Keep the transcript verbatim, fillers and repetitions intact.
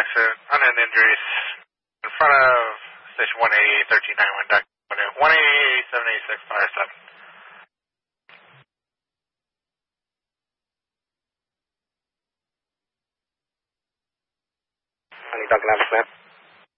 accident, unending injuries in front of station one eighty-eight, thirteen ninety-one, Doc. one eighty-eight, seven eighty-six, fire seven. Doc,